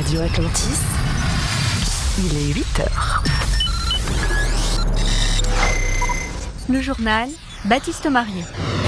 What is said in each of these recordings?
Radio Atlantis, il est 8h. Le journal, Baptiste Marier.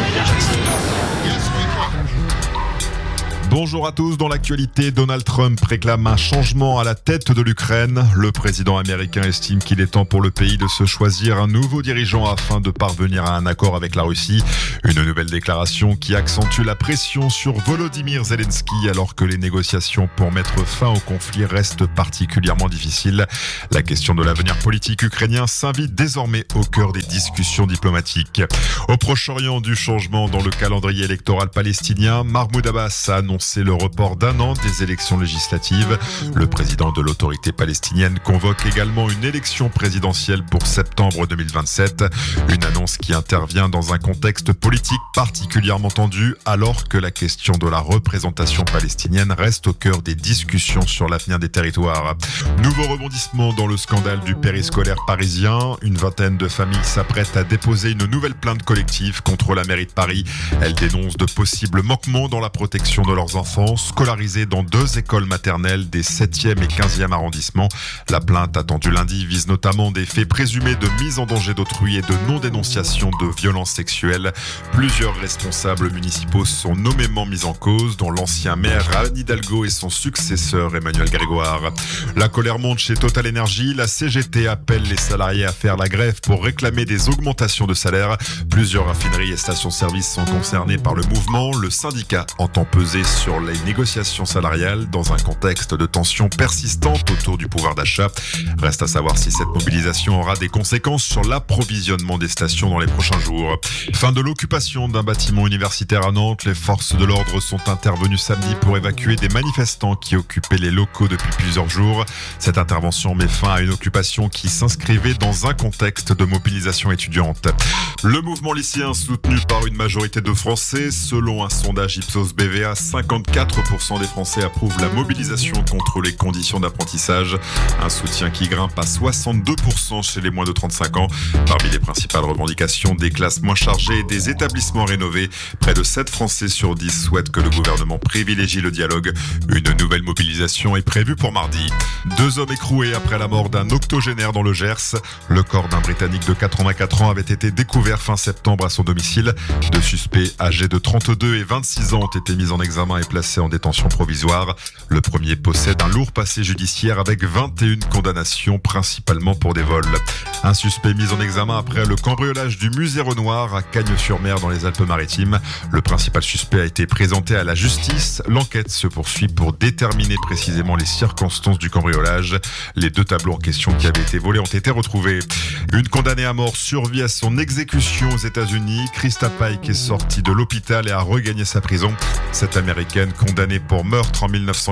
Bonjour à tous. Dans l'actualité, Donald Trump réclame un changement à la tête de l'Ukraine. Le président américain estime qu'il est temps pour le pays de se choisir un nouveau dirigeant afin de parvenir à un accord avec la Russie. Une nouvelle déclaration qui accentue la pression sur Volodymyr Zelensky alors que les négociations pour mettre fin au conflit restent particulièrement difficiles. La question de l'avenir politique ukrainien s'invite désormais au cœur des discussions diplomatiques. Au Proche-Orient, du changement dans le calendrier électoral palestinien, Mahmoud Abbas a annoncé le report d'un an des élections législatives. Le président de l'autorité palestinienne convoque également une élection présidentielle pour septembre 2027. Une annonce qui intervient dans un contexte politique particulièrement tendu alors que la question de la représentation palestinienne reste au cœur des discussions sur l'avenir des territoires. Nouveau rebondissement dans le scandale du périscolaire parisien. Une vingtaine de familles s'apprêtent à déposer une nouvelle plainte collective contre la mairie de Paris. Elles dénoncent de possibles manquements dans la protection de leurs enfants scolarisés dans 2 écoles maternelles des 7e et 15e arrondissements. La plainte attendue lundi vise notamment des faits présumés de mise en danger d'autrui et de non-dénonciation de violences sexuelles. Plusieurs responsables municipaux sont nommément mis en cause, dont l'ancien maire Anne Hidalgo et son successeur Emmanuel Grégoire. La colère monte chez Total Energy. La CGT appelle les salariés à faire la grève pour réclamer des augmentations de salaire. Plusieurs raffineries et stations-service sont concernées par le mouvement. Le syndicat entend peser sur les négociations salariales dans un contexte de tension persistante autour du pouvoir d'achat. Reste à savoir si cette mobilisation aura des conséquences sur l'approvisionnement des stations dans les prochains jours. Fin de l'occupation d'un bâtiment universitaire à Nantes. Les forces de l'ordre sont intervenues samedi pour évacuer des manifestants qui occupaient les locaux depuis plusieurs jours. Cette intervention met fin à une occupation qui s'inscrivait dans un contexte de mobilisation étudiante. Le mouvement lycéen soutenu par une majorité de Français. Selon un sondage Ipsos BVA, 54% des Français approuvent la mobilisation contre les conditions d'apprentissage. Un soutien qui grimpe à 62% chez les moins de 35 ans. Parmi les principales revendications, des classes moins chargées et des établissements rénovés. Près de 7 Français sur 10 souhaitent que le gouvernement privilégie le dialogue. Une nouvelle mobilisation est prévue pour mardi. 2 hommes écroués après la mort d'un octogénaire dans le Gers. Le corps d'un Britannique de 84 ans avait été découvert fin septembre à son domicile. 2 suspects âgés de 32 et 26 ans ont été mis en examen et placé en détention provisoire. Le premier possède un lourd passé judiciaire avec 21 condamnations, principalement pour des vols. Un suspect mis en examen après le cambriolage du musée Renoir à Cagnes-sur-Mer dans les Alpes-Maritimes. Le principal suspect a été présenté à la justice. L'enquête se poursuit pour déterminer précisément les circonstances du cambriolage. Les 2 tableaux en question qui avaient été volés ont été retrouvés. Une condamnée à mort survit à son exécution aux États-Unis. Krista Pike est sortie de l'hôpital et a regagné sa prison. Cette américaine condamnée pour meurtre en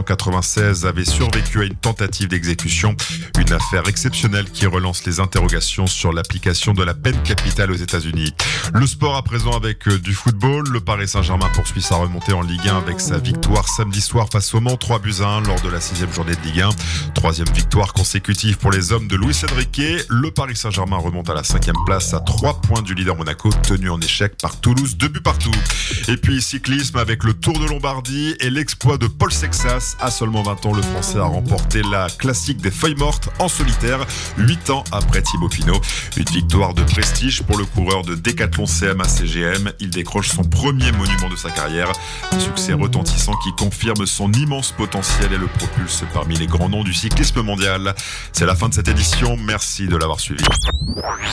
1996 avait survécu à une tentative d'exécution. Une affaire exceptionnelle qui relance les interrogations sur l'application de la peine capitale aux États-Unis. Le sport à présent avec du football. Le Paris Saint-Germain poursuit sa remontée en Ligue 1 avec sa victoire samedi soir face au Mans 3-1 lors de la 6e journée de Ligue 1. 3e victoire consécutive pour les hommes de Luis Enrique. Le Paris Saint-Germain remonte à la 5e place à 3 points du leader Monaco, tenu en échec par Toulouse, 2 buts partout. Et puis cyclisme avec le Tour de Lombardie et l'exploit de Paul Sexas. À seulement 20 ans, le Français a remporté la classique des feuilles mortes en solitaire, 8 ans après Thibaut Pinot. Une victoire de prestige pour le coureur de Décathlon CMA CGM. Il décroche son premier monument de sa carrière. Un succès retentissant qui confirme son immense potentiel et le propulse parmi les grands noms du cyclisme mondial. C'est la fin de cette édition. Merci de l'avoir suivi.